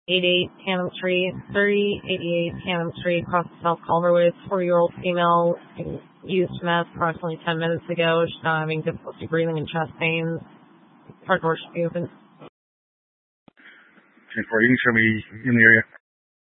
88 Hannum Street, 3088 Hannum Street, across the South Calderwood. 4-year-old female used meth approximately 10 minutes ago. She's not having difficulty breathing and chest pains. Front door should be open. 10-4, you can show me in the area.